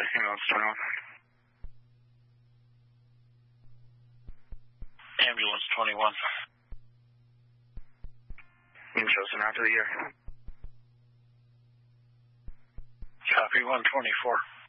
Ambulance 21. Ambulance 21. Chosen after the air. Copy 124.